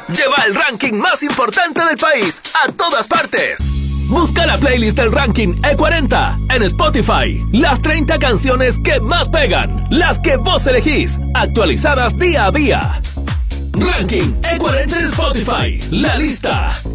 lleva el ranking más importante del país a todas partes. Busca la playlist del ranking E40 en Spotify. Las 30 canciones que más pegan, las que vos elegís, actualizadas día a día. Ranking E40 en Spotify, la lista